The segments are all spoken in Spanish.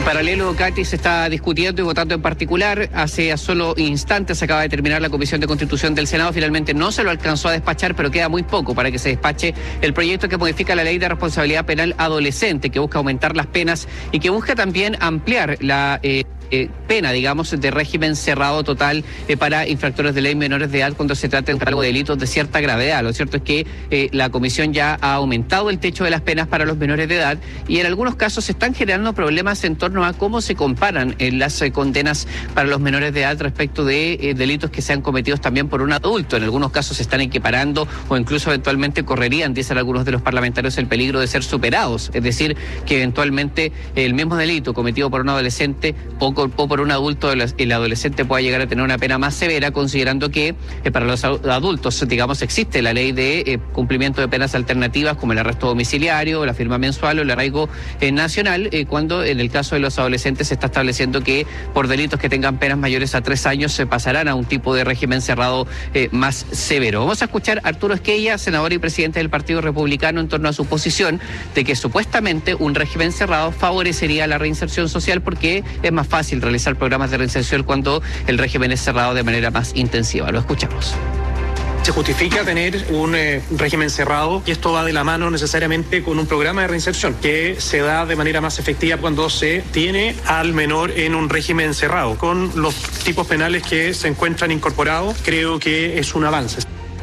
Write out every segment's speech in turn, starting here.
Paralelo, Katy, se está discutiendo y votando en particular. Hace solo instantes se acaba de terminar la Comisión de Constitución del Senado. Finalmente no se lo alcanzó a despachar, pero queda muy poco para que se despache el proyecto que modifica la Ley de Responsabilidad Penal Adolescente, que busca aumentar las penas y que busca también ampliar la pena, digamos, de régimen cerrado total para infractores de ley menores de edad cuando se trata de cargo de delitos de cierta gravedad. Lo cierto es que la Comisión ya ha aumentado el techo de las penas para los menores de edad y en algunos casos se están generando problemas en torno a cómo se comparan las condenas para los menores de edad respecto de delitos que sean cometidos también por un adulto. En algunos casos se están equiparando o incluso eventualmente correrían, dicen algunos de los parlamentarios, el peligro de ser superados. Es decir, que eventualmente el mismo delito cometido por un adolescente o por un adulto, el adolescente pueda llegar a tener una pena más severa, considerando que para los adultos, digamos, existe la ley de cumplimiento de penas alternativas como el arresto domiciliario, la firma mensual o el arraigo nacional, cuando en el caso de los adolescentes se está estableciendo que por delitos que tengan penas mayores a 3 años se pasarán a un tipo de régimen cerrado más severo. Vamos a escuchar a Arturo Esquella, senador y presidente del Partido Republicano, en torno a su posición de que supuestamente un régimen cerrado favorecería la reinserción social porque es más fácil realizar programas de reinserción cuando el régimen es cerrado de manera más intensiva. Lo escuchamos. Se justifica tener un régimen cerrado y esto va de la mano necesariamente con un programa de reinserción que se da de manera más efectiva cuando se tiene al menor en un régimen cerrado. Con los tipos penales que se encuentran incorporados, creo que es un avance.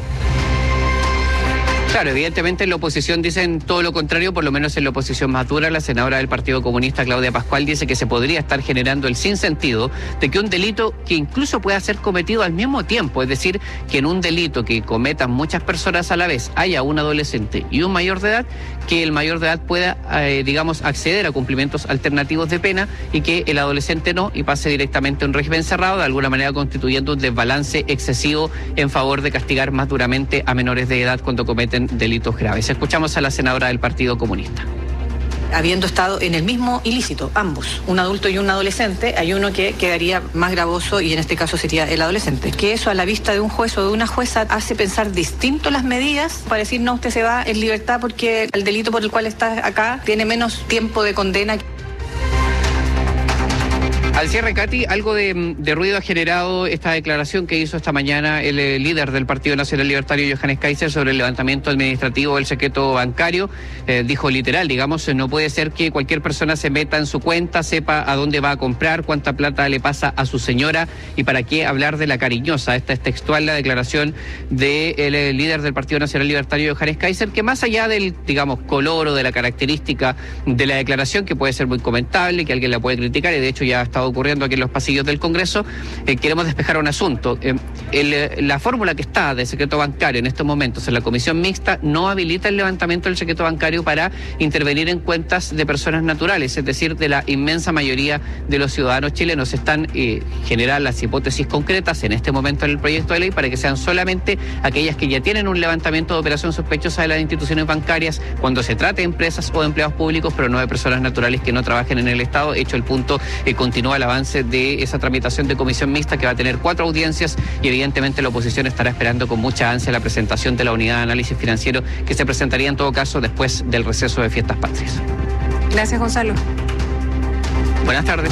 Claro, evidentemente en la oposición dicen todo lo contrario, por lo menos en la oposición más dura. La senadora del Partido Comunista, Claudia Pascual, dice que se podría estar generando el sinsentido de que un delito que incluso pueda ser cometido al mismo tiempo, es decir, que en un delito que cometan muchas personas a la vez haya un adolescente y un mayor de edad, que el mayor de edad pueda, digamos, acceder a cumplimientos alternativos de pena y que el adolescente no y pase directamente a un régimen cerrado, de alguna manera constituyendo un desbalance excesivo en favor de castigar más duramente a menores de edad cuando cometen delitos graves. Escuchamos a la senadora del Partido Comunista. Habiendo estado en el mismo ilícito, ambos, un adulto y un adolescente, hay uno que quedaría más gravoso y en este caso sería el adolescente. Que eso a la vista de un juez o de una jueza hace pensar distinto las medidas para decir no, usted se va en libertad porque el delito por el cual está acá tiene menos tiempo de condena. Al cierre, Katy, algo de ruido ha generado esta declaración que hizo esta mañana el líder del Partido Nacional Libertario, Johannes Kaiser, sobre el levantamiento administrativo del secreto bancario. Dijo literal, digamos, no puede ser que cualquier persona se meta en su cuenta, sepa a dónde va a comprar, cuánta plata le pasa a su señora y para qué hablar de la cariñosa. Esta es textual la declaración del líder del Partido Nacional Libertario, Johannes Kaiser, que más allá del, digamos, color o de la característica de la declaración, que puede ser muy comentable, que alguien la puede criticar y de hecho ya ha estado ocurriendo aquí en los pasillos del Congreso, queremos despejar un asunto. La fórmula que está de secreto bancario en estos momentos en la comisión mixta no habilita el levantamiento del secreto bancario para intervenir en cuentas de personas naturales, es decir, de la inmensa mayoría de los ciudadanos chilenos. Están generar las hipótesis concretas en este momento en el proyecto de ley para que sean solamente aquellas que ya tienen un levantamiento de operación sospechosa de las instituciones bancarias cuando se trate de empresas o de empleados públicos, pero no de personas naturales que no trabajen en el Estado. Hecho el punto, continúa el avance de esa tramitación de comisión mixta que va a tener 4 audiencias y evidentemente la oposición estará esperando con mucha ansia la presentación de la unidad de análisis financiero que se presentaría en todo caso después del receso de Fiestas Patrias. Gracias, Gonzalo. Buenas tardes.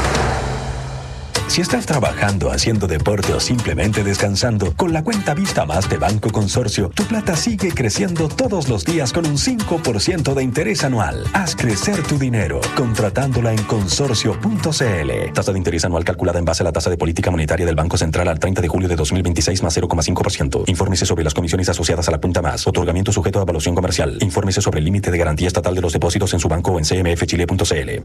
Si estás trabajando, haciendo deporte o simplemente descansando, con la cuenta Vista Más de Banco Consorcio, tu plata sigue creciendo todos los días con un 5% de interés anual. Haz crecer tu dinero contratándola en consorcio.cl. Tasa de interés anual calculada en base a la tasa de política monetaria del Banco Central al 30 de julio de 2026 más 0,5%. Infórmese sobre las comisiones asociadas a la cuenta Más. Otorgamiento sujeto a evaluación comercial. Infórmese sobre el límite de garantía estatal de los depósitos en su banco o en cmfchile.cl.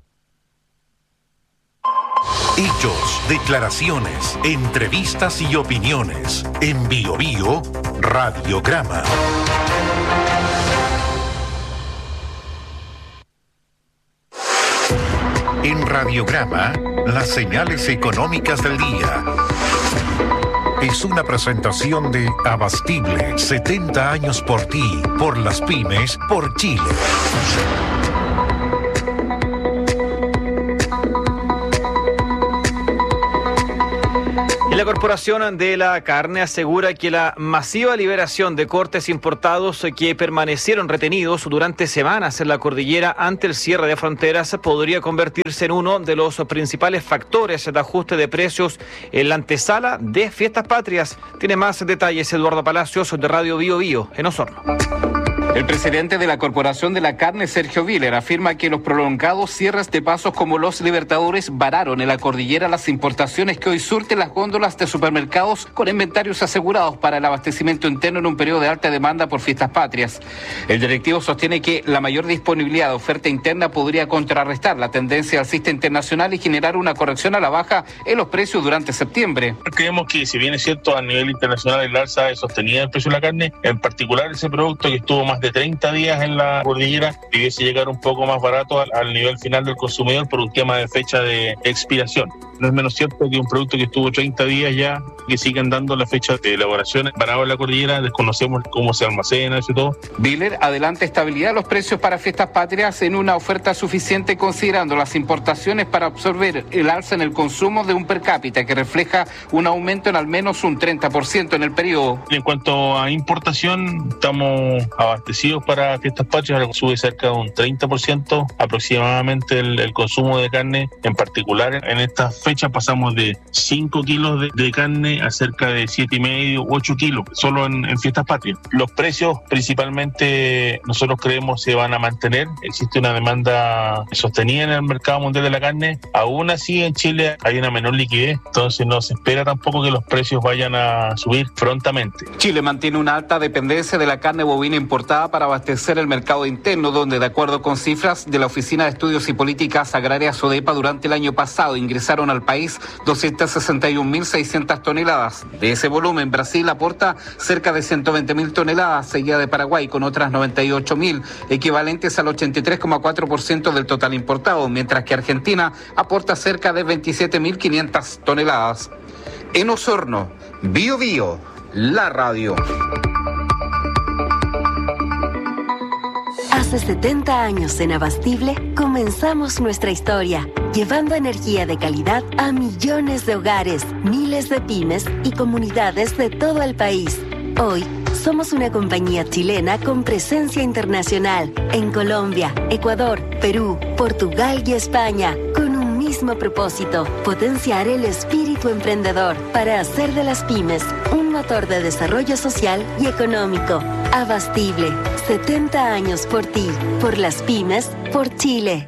Hechos, declaraciones, entrevistas y opiniones. En Bio Bio, Radiograma. En Radiograma, las señales económicas del día. Es una presentación de Abastible, 70 años por ti, por las pymes, por Chile. Y la Corporación de la Carne asegura que la masiva liberación de cortes importados que permanecieron retenidos durante semanas en la cordillera ante el cierre de fronteras podría convertirse en uno de los principales factores de ajuste de precios en la antesala de Fiestas Patrias. Tiene más detalles Eduardo Palacios de Radio Bio Bio en Osorno. El presidente de la Corporación de la Carne, Sergio Viller, afirma que los prolongados cierres de pasos como los Libertadores vararon en la cordillera las importaciones que hoy surten las góndolas de supermercados con inventarios asegurados para el abastecimiento interno en un periodo de alta demanda por Fiestas Patrias. El directivo sostiene que la mayor disponibilidad de oferta interna podría contrarrestar la tendencia alcista internacional y generar una corrección a la baja en los precios durante septiembre. Creemos que, si bien es cierto, a nivel internacional el alza es sostenida el precio de la carne, en particular ese producto que estuvo más de 30 días en la cordillera debiese llegar un poco más barato al nivel final del consumidor por un tema de fecha de expiración. No es menos cierto que un producto que estuvo 30 días ya, que siguen dando la fecha de elaboración parado en la cordillera, desconocemos cómo se almacena y todo. Viller adelanta estabilidad de los precios para Fiestas Patrias en una oferta suficiente considerando las importaciones para absorber el alza en el consumo de un per cápita que refleja un aumento en al menos un 30% en el periodo. En cuanto a importación, estamos abastecidos para Fiestas Patrias, ahora sube cerca de un 30% aproximadamente el consumo de carne. En particular, en estas fechas pasamos de 5 kilos de carne a cerca de 7,5, 8 kilos, solo en Fiestas Patrias. Los precios principalmente nosotros creemos se van a mantener. Existe una demanda sostenida en el mercado mundial de la carne. Aún así, en Chile hay una menor liquidez, entonces no se espera tampoco que los precios vayan a subir prontamente. Chile mantiene una alta dependencia de la carne bovina importada para abastecer el mercado interno, donde, de acuerdo con cifras de la Oficina de Estudios y Políticas Agrarias ODEPA, durante el año pasado ingresaron al país 261.600 toneladas. De ese volumen, Brasil aporta cerca de 120.000 toneladas, seguida de Paraguay con otras 98.000, equivalentes al 83,4% del total importado, mientras que Argentina aporta cerca de 27.500 toneladas. En Osorno, Bio Bio, la radio. Hace 70 años en Abastible comenzamos nuestra historia, llevando energía de calidad a millones de hogares, miles de pymes y comunidades de todo el país. Hoy somos una compañía chilena con presencia internacional en Colombia, Ecuador, Perú, Portugal y España, con un mismo propósito: potenciar el espíritu emprendedor para hacer de las pymes un motor de desarrollo social y económico. Abastible, 70 años por ti, por las pymes, por Chile.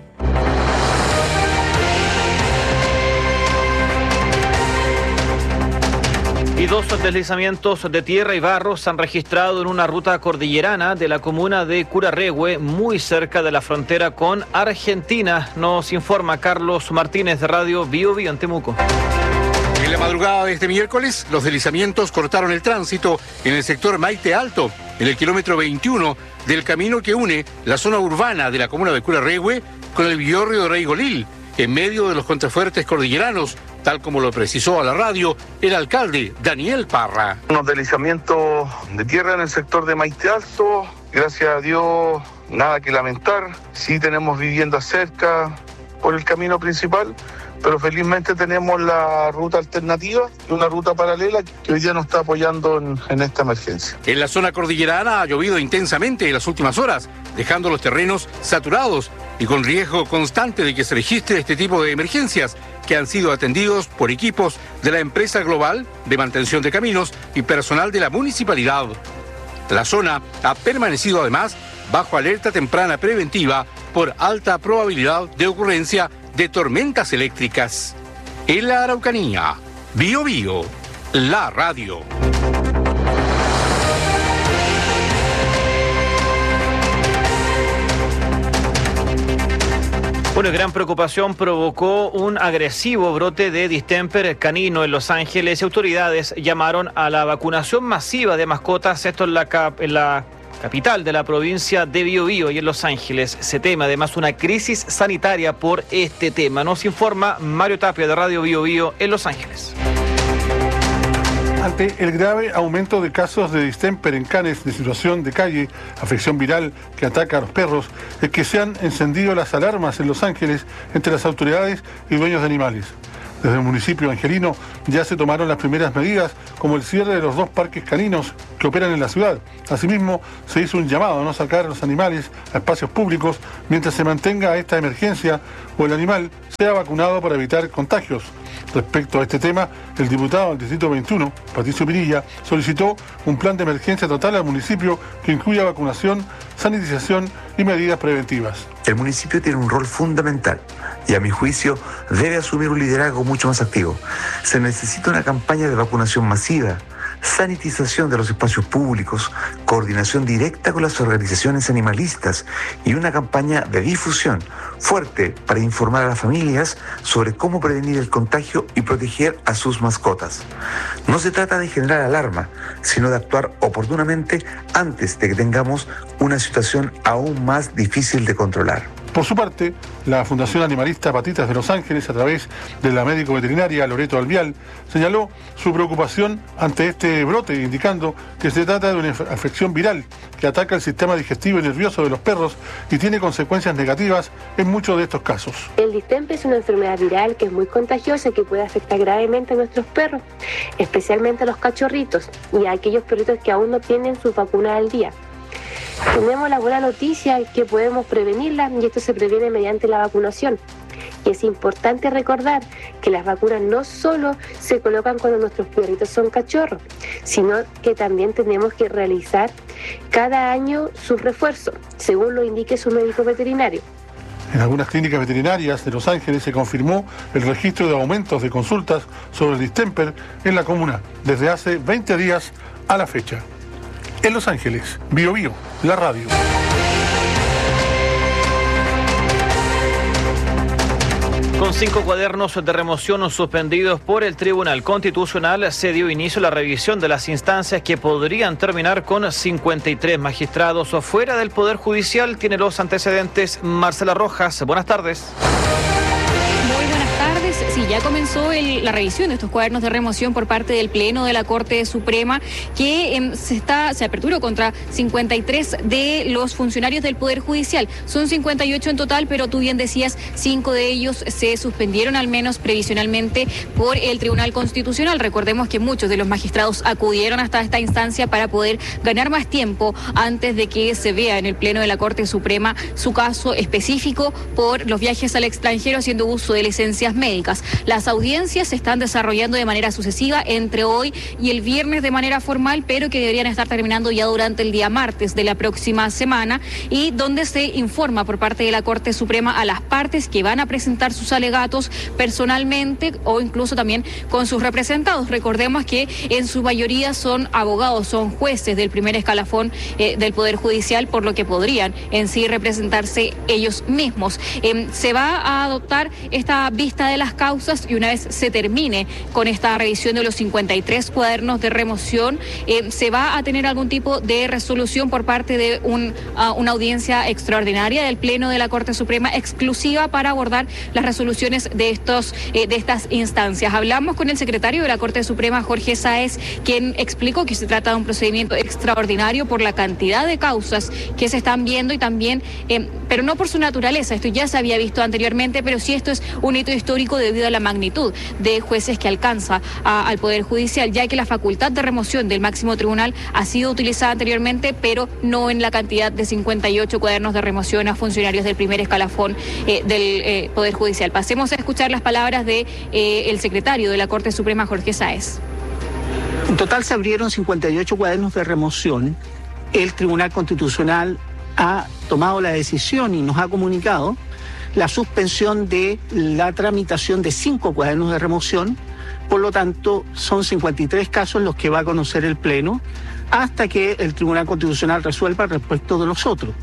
Y 2 deslizamientos de tierra y barro se han registrado en una ruta cordillerana de la comuna de Curarrehue, muy cerca de la frontera con Argentina. Nos informa Carlos Martínez de Radio Bio Bio en Temuco. En la madrugada de este miércoles, los deslizamientos cortaron el tránsito en el sector Maite Alto, en el kilómetro 21 del camino que une la zona urbana de la comuna de Curarrehue con el Biorrio de Reigolil, en medio de los contrafuertes cordilleranos, tal como lo precisó a la radio el alcalde Daniel Parra. Unos deslizamientos de tierra en el sector de Maite Alto, gracias a Dios nada que lamentar. Sí tenemos viviendas cerca por el camino principal, pero felizmente tenemos la ruta alternativa y una ruta paralela que hoy día nos está apoyando en esta emergencia. En la zona cordillerana ha llovido intensamente en las últimas horas, dejando los terrenos saturados y con riesgo constante de que se registre este tipo de emergencias, que han sido atendidos por equipos de la empresa global de mantención de caminos y personal de la municipalidad. La zona ha permanecido además bajo alerta temprana preventiva por alta probabilidad de ocurrencia de tormentas eléctricas. En la Araucanía, Bio Bio, la radio. Bueno, gran preocupación provocó un agresivo brote de distemper canino en Los Ángeles y autoridades llamaron a la vacunación masiva de mascotas, esto en la capital de la provincia de Biobío y en Los Ángeles. Se teme además una crisis sanitaria por este tema. Nos informa Mario Tapia de Radio Biobío en Los Ángeles. Ante el grave aumento de casos de distemper en canes de situación de calle, afección viral que ataca a los perros, es que se han encendido las alarmas en Los Ángeles entre las autoridades y dueños de animales. Desde el municipio angelino ya se tomaron las primeras medidas, como el cierre de los 2 parques caninos que operan en la ciudad. Asimismo, se hizo un llamado a no sacar a los animales a espacios públicos mientras se mantenga esta emergencia o el animal sea vacunado para evitar contagios. Respecto a este tema, el diputado del Distrito 21, Patricio Pirilla, solicitó un plan de emergencia total al municipio que incluya vacunación, sanitización y medidas preventivas. El municipio tiene un rol fundamental y, a mi juicio, debe asumir un liderazgo mucho más activo. Se necesita una campaña de vacunación masiva, sanitización de los espacios públicos, coordinación directa con las organizaciones animalistas y una campaña de difusión fuerte para informar a las familias sobre cómo prevenir el contagio y proteger a sus mascotas. No se trata de generar alarma, sino de actuar oportunamente antes de que tengamos una situación aún más difícil de controlar. Por su parte, la Fundación Animalista Patitas de Los Ángeles, a través de la médico veterinaria Loreto Alvial, señaló su preocupación ante este brote, indicando que se trata de una afección viral que ataca el sistema digestivo y nervioso de los perros y tiene consecuencias negativas en muchos de estos casos. El distemper es una enfermedad viral que es muy contagiosa y que puede afectar gravemente a nuestros perros, especialmente a los cachorritos y a aquellos perritos que aún no tienen su vacuna al día. Tenemos la buena noticia que podemos prevenirla y esto se previene mediante la vacunación. Y es importante recordar que las vacunas no solo se colocan cuando nuestros perritos son cachorros, sino que también tenemos que realizar cada año sus refuerzos, según lo indique su médico veterinario. En algunas clínicas veterinarias de Los Ángeles se confirmó el registro de aumentos de consultas sobre el distemper en la comuna desde hace 20 días a la fecha. En Los Ángeles, Bio Bio, la radio. Con 5 cuadernos de remoción suspendidos por el Tribunal Constitucional, se dio inicio a la revisión de las instancias que podrían terminar con 53 magistrados fuera del Poder Judicial. Tiene los antecedentes Marcela Rojas. Buenas tardes. Sí, ya comenzó la revisión de estos cuadernos de remoción por parte del Pleno de la Corte Suprema, que se aperturó contra 53 de los funcionarios del Poder Judicial. Son 58 en total, pero tú bien decías, 5 de ellos se suspendieron al menos previsionalmente por el Tribunal Constitucional. Recordemos que muchos de los magistrados acudieron hasta esta instancia para poder ganar más tiempo antes de que se vea en el Pleno de la Corte Suprema su caso específico por los viajes al extranjero haciendo uso de licencias médicas. Las audiencias se están desarrollando de manera sucesiva entre hoy y el viernes de manera formal, pero que deberían estar terminando ya durante el día martes de la próxima semana, y donde se informa por parte de la Corte Suprema a las partes que van a presentar sus alegatos personalmente o incluso también con sus representados. Recordemos que en su mayoría son abogados, son jueces del primer escalafón del Poder Judicial, por lo que podrían en sí representarse ellos mismos. Se va a adoptar esta vista de las causas y una vez se termine con esta revisión de los 53 cuadernos de remoción, se va a tener algún tipo de resolución por parte de una audiencia extraordinaria del Pleno de la Corte Suprema exclusiva para abordar las resoluciones de estas instancias. Hablamos con el secretario de la Corte Suprema, Jorge Sáez, quien explicó que se trata de un procedimiento extraordinario por la cantidad de causas que se están viendo y también, pero no por su naturaleza, esto ya se había visto anteriormente, pero sí esto es un hito histórico debido a la magnitud de jueces que alcanza al Poder Judicial, ya que la facultad de remoción del máximo tribunal ha sido utilizada anteriormente, pero no en la cantidad de 58 cuadernos de remoción a funcionarios del primer escalafón del Poder Judicial. Pasemos a escuchar las palabras de el secretario de la Corte Suprema, Jorge Sáez. En total se abrieron 58 cuadernos de remoción. El Tribunal Constitucional ha tomado la decisión y nos ha comunicado la suspensión de la tramitación de 5 cuadernos de remoción. Por lo tanto, son 53 casos los que va a conocer el Pleno hasta que el Tribunal Constitucional resuelva respecto de los otros.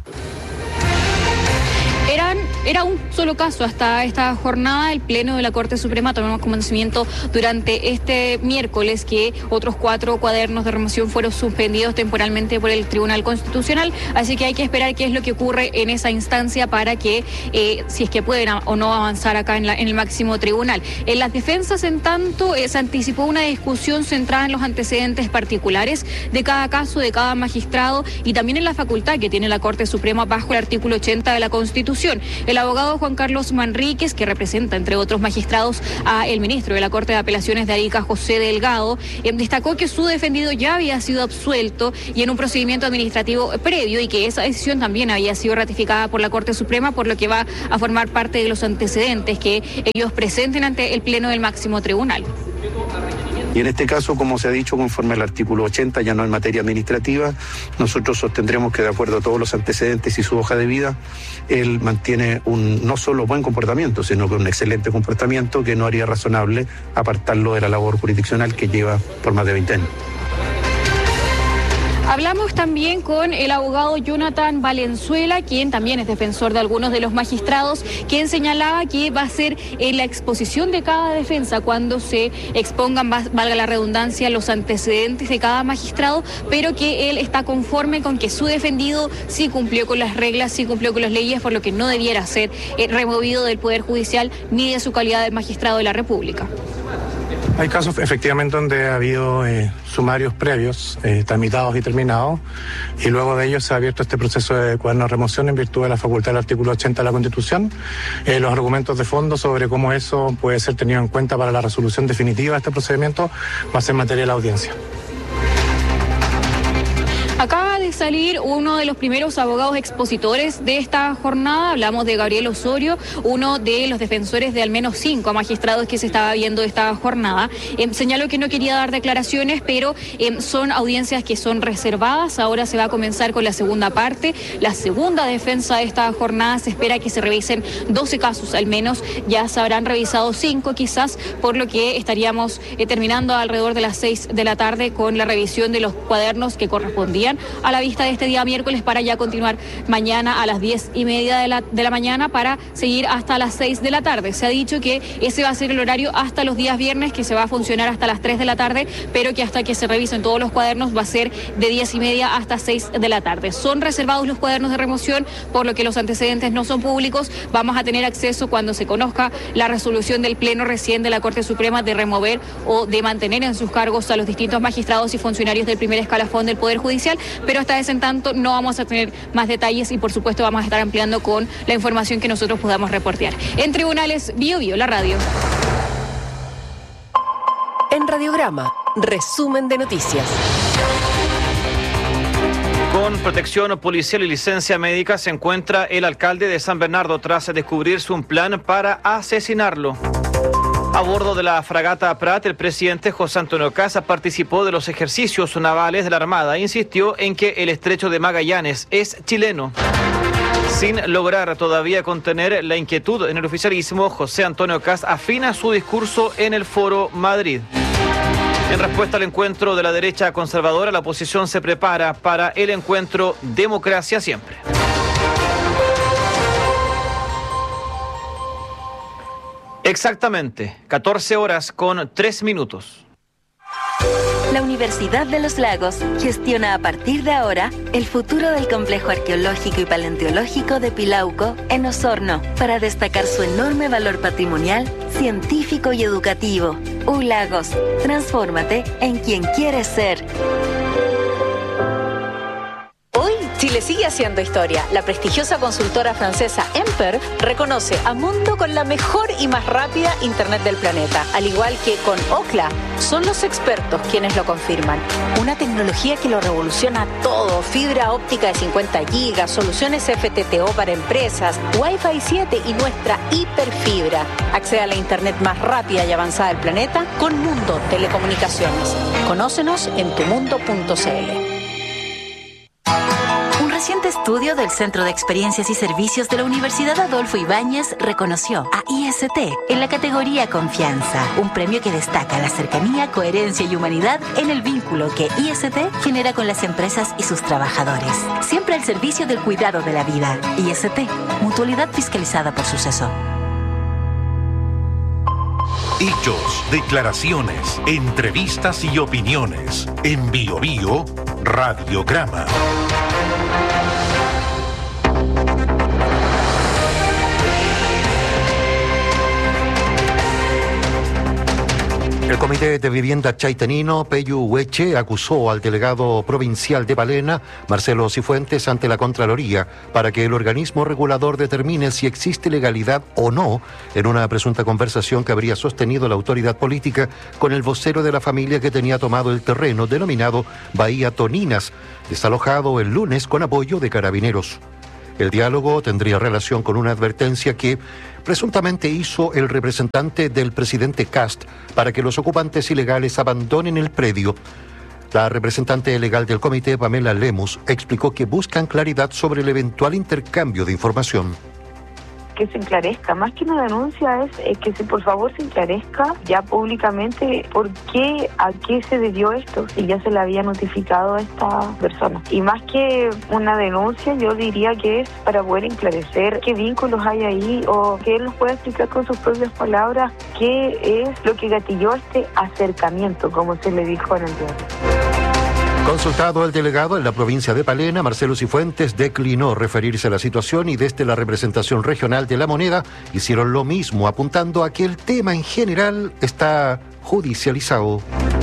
Era un solo caso hasta esta jornada. El Pleno de la Corte Suprema tomamos conocimiento durante este miércoles que otros 4 cuadernos de remoción fueron suspendidos temporalmente por el Tribunal Constitucional, así que hay que esperar qué es lo que ocurre en esa instancia para que si es que pueden o no avanzar acá en el máximo tribunal. En las defensas, en tanto, se anticipó una discusión centrada en los antecedentes particulares de cada caso, de cada magistrado y también en la facultad que tiene la Corte Suprema bajo el artículo 80 de la Constitución. El abogado Juan Carlos Manríquez, que representa, entre otros magistrados, a el ministro de la Corte de Apelaciones de Arica, José Delgado, destacó que su defendido ya había sido absuelto y en un procedimiento administrativo previo, y que esa decisión también había sido ratificada por la Corte Suprema, por lo que va a formar parte de los antecedentes que ellos presenten ante el Pleno del máximo tribunal. Y en este caso, como se ha dicho, conforme al artículo 80, ya no en materia administrativa, nosotros sostendremos que de acuerdo a todos los antecedentes y su hoja de vida, él mantiene un no solo buen comportamiento, sino que un excelente comportamiento que no haría razonable apartarlo de la labor jurisdiccional que lleva por más de 20 años. Hablamos también con el abogado Jonathan Valenzuela, quien también es defensor de algunos de los magistrados, quien señalaba que va a ser en la exposición de cada defensa cuando se expongan, valga la redundancia, los antecedentes de cada magistrado, pero que él está conforme con que su defendido sí cumplió con las reglas, sí cumplió con las leyes, por lo que no debiera ser removido del Poder Judicial ni de su calidad de magistrado de la República. Hay casos efectivamente donde ha habido sumarios previos, tramitados y terminados, y luego de ellos se ha abierto este proceso de cuaderno de remoción en virtud de la facultad del artículo 80 de la Constitución. Los argumentos de fondo sobre cómo eso puede ser tenido en cuenta para la resolución definitiva de este procedimiento va a ser materia de la audiencia. Acaba de salir uno de los primeros abogados expositores de esta jornada. Hablamos de Gabriel Osorio, uno de los defensores de al menos 5 magistrados que se estaba viendo esta jornada. Señaló que no quería dar declaraciones, pero son audiencias que son reservadas. Ahora se va a comenzar con la segunda parte. La segunda defensa de esta jornada se espera que se revisen 12 casos al menos. Ya se habrán revisado 5 quizás, por lo que estaríamos terminando alrededor de las 6 de la tarde con la revisión de los cuadernos que correspondían a la vista de este día miércoles, para ya continuar mañana a las 10:30 de la mañana para seguir hasta las 6 de la tarde. Se ha dicho que ese va a ser el horario hasta los días viernes, que se va a funcionar hasta las 3 de la tarde, pero que hasta que se revisen todos los cuadernos va a ser de 10:30 hasta 6 de la tarde. Son reservados los cuadernos de remoción, por lo que los antecedentes no son públicos. Vamos a tener acceso cuando se conozca la resolución del Pleno recién de la Corte Suprema de remover o de mantener en sus cargos a los distintos magistrados y funcionarios del primer escalafón del Poder Judicial, pero hasta ese tanto no vamos a tener más detalles y por supuesto vamos a estar ampliando con la información que nosotros podamos reportear. En Tribunales, Bio Bio, la radio. En Radiograma, resumen de noticias. Con protección policial y licencia médica se encuentra el alcalde de San Bernardo tras descubrirse un plan para asesinarlo. A bordo de la fragata Prat, el presidente José Antonio Kast participó de los ejercicios navales de la Armada e insistió en que el estrecho de Magallanes es chileno. Sin lograr todavía contener la inquietud en el oficialismo, José Antonio Kast afina su discurso en el Foro Madrid. En respuesta al encuentro de la derecha conservadora, la oposición se prepara para el encuentro Democracia Siempre. Exactamente, 14:03. La Universidad de los Lagos gestiona a partir de ahora el futuro del complejo arqueológico y paleontológico de Pilauco en Osorno para destacar su enorme valor patrimonial, científico y educativo. ULagos, transfórmate en quien quieres ser. Hoy, Chile sigue haciendo historia. La prestigiosa consultora francesa Emper reconoce a Mundo con la mejor y más rápida Internet del planeta. Al igual que con Ookla, son los expertos quienes lo confirman. Una tecnología que lo revoluciona todo. Fibra óptica de 50 gigas, soluciones FTTO para empresas, Wi-Fi 7 y nuestra hiperfibra. Accede a la Internet más rápida y avanzada del planeta con Mundo Telecomunicaciones. Conócenos en tumundo.cl. Un reciente estudio del Centro de Experiencias y Servicios de la Universidad Adolfo Ibáñez reconoció a IST en la categoría Confianza, un premio que destaca la cercanía, coherencia y humanidad en el vínculo que IST genera con las empresas y sus trabajadores. Siempre al servicio del cuidado de la vida. IST, mutualidad fiscalizada por Suceso. Hechos, declaraciones, entrevistas y opiniones. En Bio Bio, Radiograma. El Comité de Vivienda Chaitanino, Peyu Hueche, acusó al delegado provincial de Palena, Marcelo Cifuentes, ante la Contraloría para que el organismo regulador determine si existe legalidad o no en una presunta conversación que habría sostenido la autoridad política con el vocero de la familia que tenía tomado el terreno denominado Bahía Toninas, desalojado el lunes con apoyo de Carabineros. El diálogo tendría relación con una advertencia que presuntamente hizo el representante del presidente Kast para que los ocupantes ilegales abandonen el predio. La representante legal del comité, Pamela Lemus, explicó que buscan claridad sobre el eventual intercambio de información. Que se esclarezca, más que una denuncia es que por favor se esclarezca ya públicamente por qué, a qué se debió esto, si ya se le había notificado a esta persona. Y más que una denuncia, yo diría que es para poder esclarecer qué vínculos hay ahí o que él nos pueda explicar con sus propias palabras qué es lo que gatilló este acercamiento, como se le dijo en el diario. Consultado el delegado en la provincia de Palena, Marcelo Cifuentes declinó referirse a la situación y desde la representación regional de La Moneda hicieron lo mismo, apuntando a que el tema en general está judicializado.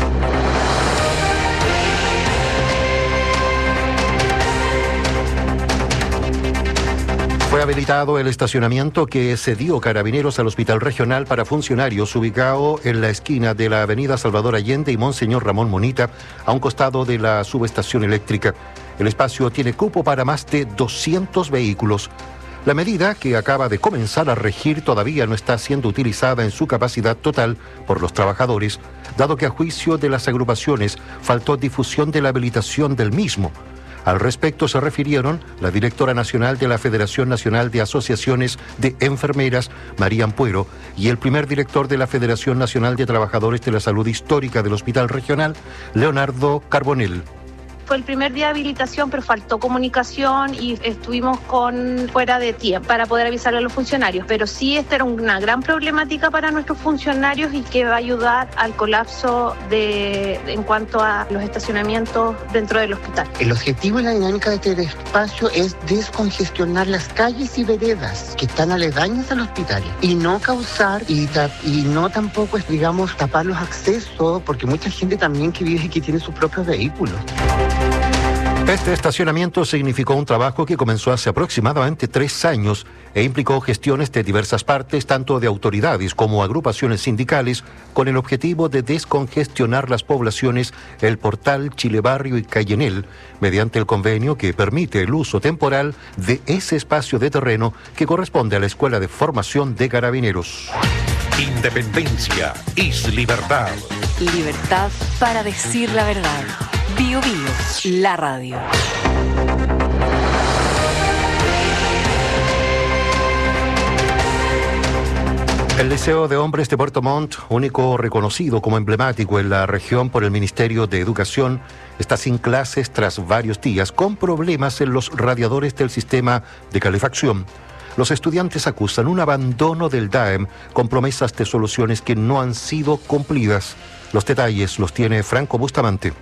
Fue habilitado el estacionamiento que cedió Carabineros al Hospital Regional para funcionarios ubicado en la esquina de la avenida Salvador Allende y Monseñor Ramón Monita, a un costado de la subestación eléctrica. El espacio tiene cupo para más de 200 vehículos. La medida, que acaba de comenzar a regir, todavía no está siendo utilizada en su capacidad total por los trabajadores, dado que a juicio de las agrupaciones faltó difusión de la habilitación del mismo. Al respecto se refirieron la directora nacional de la Federación Nacional de Asociaciones de Enfermeras, María Ampuero, y el primer director de la Federación Nacional de Trabajadores de la Salud Histórica del Hospital Regional, Leonardo Carbonell. Fue el primer día de habilitación, pero faltó comunicación y estuvimos fuera de tiempo para poder avisarle a los funcionarios. Pero sí, esta era una gran problemática para nuestros funcionarios y que va a ayudar al colapso en cuanto a los estacionamientos dentro del hospital. El objetivo y la dinámica de este espacio es descongestionar las calles y veredas que están aledañas al hospital y no causar y no tampoco, digamos, tapar los accesos, porque mucha gente también que vive aquí tiene sus propios vehículos. Este estacionamiento significó un trabajo que comenzó hace aproximadamente 3 años e implicó gestiones de diversas partes, tanto de autoridades como agrupaciones sindicales, con el objetivo de descongestionar las poblaciones El Portal, Chile Barrio y Cayenel, mediante el convenio que permite el uso temporal de ese espacio de terreno que corresponde a la Escuela de Formación de Carabineros. Independencia es libertad. Libertad para decir la verdad. Bio Bio, la radio. El Liceo de Hombres de Puerto Montt, único reconocido como emblemático en la región por el Ministerio de Educación, está sin clases tras varios días con problemas en los radiadores del sistema de calefacción. Los estudiantes acusan un abandono del DAEM con promesas de soluciones que no han sido cumplidas. Los detalles los tiene Franco Bustamante.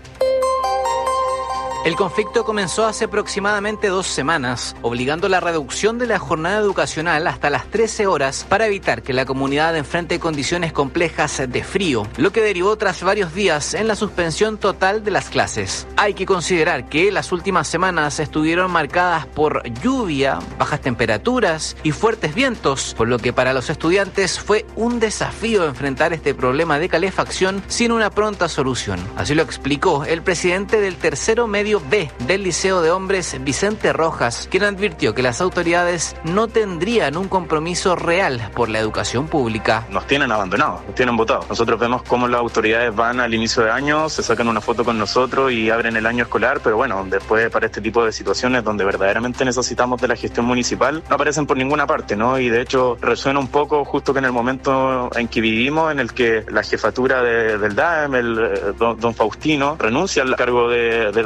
El conflicto comenzó hace aproximadamente 2 semanas, obligando la reducción de la jornada educacional hasta las 13 horas para evitar que la comunidad enfrente condiciones complejas de frío, lo que derivó tras varios días en la suspensión total de las clases. Hay que considerar que las últimas semanas estuvieron marcadas por lluvia, bajas temperaturas y fuertes vientos, por lo que para los estudiantes fue un desafío enfrentar este problema de calefacción sin una pronta solución. Así lo explicó el presidente del tercero medio B del Liceo de Hombres, Vicente Rojas, quien advirtió que las autoridades no tendrían un compromiso real por la educación pública. Nos tienen abandonados, nos tienen votados. Nosotros vemos cómo las autoridades van al inicio de año, se sacan una foto con nosotros y abren el año escolar, pero bueno, después para este tipo de situaciones donde verdaderamente necesitamos de la gestión municipal, no aparecen por ninguna parte, ¿no? Y de hecho resuena un poco justo que en el momento en que vivimos, en el que la jefatura del DAEM, el don Faustino, renuncia al cargo de DAEM para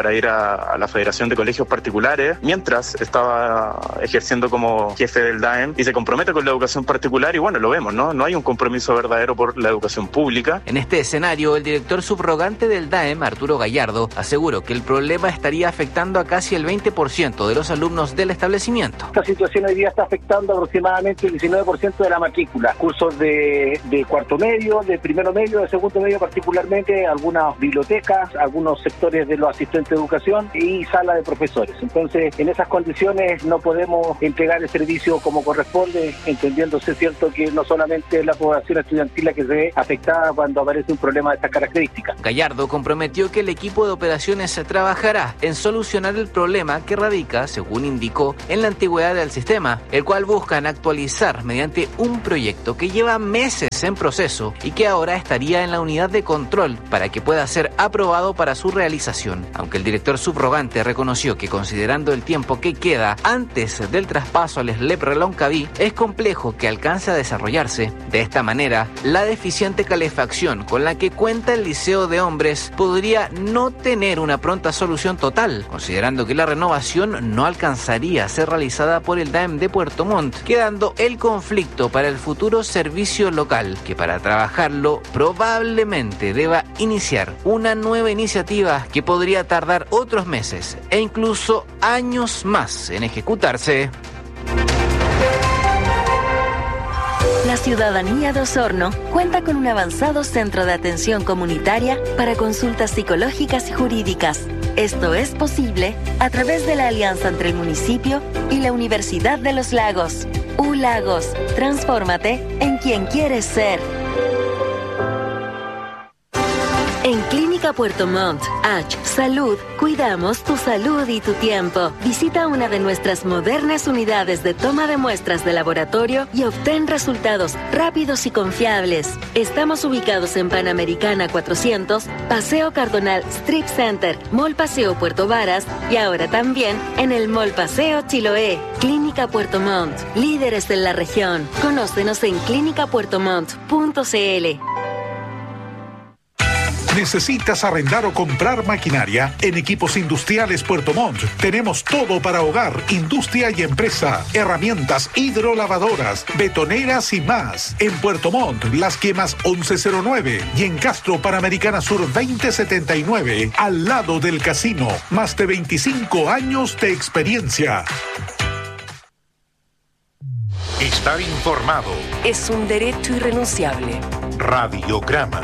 para ir a la Federación de Colegios Particulares mientras estaba ejerciendo como jefe del DAEM y se compromete con la educación particular y bueno, lo vemos, ¿no? No hay un compromiso verdadero por la educación pública. En este escenario, el director subrogante del DAEM, Arturo Gallardo, aseguró que el problema estaría afectando a casi el 20% de los alumnos del establecimiento. Esta situación hoy día está afectando aproximadamente el 19% de la matrícula. Cursos de cuarto medio, de primero medio, de segundo medio particularmente, algunas bibliotecas, algunos sectores de los asistentes de educación y sala de profesores. Entonces, en esas condiciones no podemos entregar el servicio como corresponde, entendiéndose cierto que no solamente es la población estudiantil la que se ve afectada cuando aparece un problema de estas características. Gallardo comprometió que el equipo de operaciones trabajará en solucionar el problema que radica, según indicó, en la antigüedad del sistema, el cual buscan actualizar mediante un proyecto que lleva meses en proceso y que ahora estaría en la unidad de control para que pueda ser aprobado para su realización. Aunque el director subrogante reconoció que considerando el tiempo que queda antes del traspaso al SLEP Reloncaví, es complejo que alcance a desarrollarse. De esta manera, la deficiente calefacción con la que cuenta el Liceo de Hombres podría no tener una pronta solución total, considerando que la renovación no alcanzaría a ser realizada por el DAEM de Puerto Montt, quedando el conflicto para el futuro servicio local, que para trabajarlo probablemente deba iniciar una nueva iniciativa que podría tardar otros meses e incluso años más en ejecutarse. La ciudadanía de Osorno cuenta con un avanzado centro de atención comunitaria para consultas psicológicas y jurídicas. Esto es posible a través de la alianza entre el municipio y la Universidad de los Lagos. U-Lagos, transfórmate en quien quieres ser. En Clínica Puerto Montt, Salud, cuidamos tu salud y tu tiempo. Visita una de nuestras modernas unidades de toma de muestras de laboratorio y obtén resultados rápidos y confiables. Estamos ubicados en Panamericana 400, Paseo Cardonal Strip Center, Mall Paseo Puerto Varas y ahora también en el Mall Paseo Chiloé. Clínica Puerto Montt, líderes en la región. Conócenos en clinicapuertomont.cl. ¿Necesitas arrendar o comprar maquinaria? En Equipos Industriales Puerto Montt tenemos todo para hogar, industria y empresa, herramientas hidrolavadoras, betoneras y más. En Puerto Montt, Las Quemas 1109 y en Castro, Panamericana Sur 2079, al lado del casino. Más de 25 años de experiencia. Estar informado es un derecho irrenunciable. Radiograma.